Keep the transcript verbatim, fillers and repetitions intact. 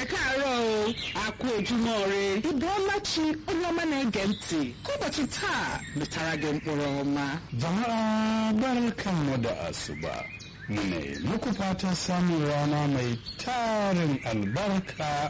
ẹ káàárọ̀ o àkú ojúmọ́ ire ịbọọla chi onye ọma na-ege ntị ka ụbọchị taa metara gị mkpụrụ ọma. Jama'a barkanmu da asuba. Mune muku fatan samun rana mai tarin albarka